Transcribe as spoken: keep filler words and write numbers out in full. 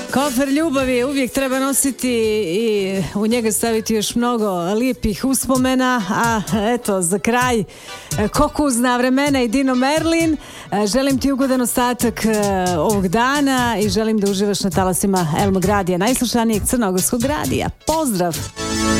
Kofer ljubavi uvijek treba nositi i u njega staviti još mnogo lijepih uspomena, a eto za kraj kokuzna vremena i Dino Merlin. Želim ti ugodan ostatak ovog dana i želim da uživaš na talasima Elmog radija, najslušanijeg crnogorskog radija. Pozdrav!